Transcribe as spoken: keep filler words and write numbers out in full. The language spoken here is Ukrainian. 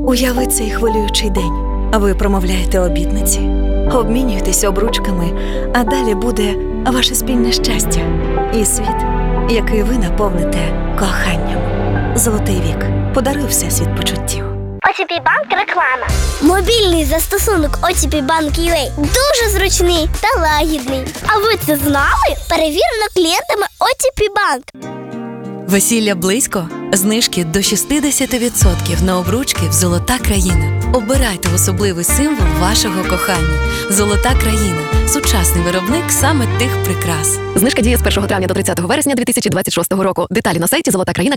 Уяви цей хвилюючий день. Ви промовляєте обітниці, обмінюєтесь обручками, а далі буде ваше спільне щастя і світ, який ви наповните коханням. Золотий вік. Подаруй всесвіт почуттів. о ті пі Банк реклама. Мобільний застосунок о ті пі Банк ю а дуже зручний та лагідний. А ви це знали? Перевірено клієнтами о ті пі Банк. Весілля близько? Знижки до шістдесят відсотків на обручки в «Золота країна». Обирайте особливий символ вашого кохання. «Золота країна» – сучасний виробник саме тих прикрас. Знижка діє з першого травня до тридцятого вересня дві тисячі двадцять шостого року. Деталі на сайті золота країна.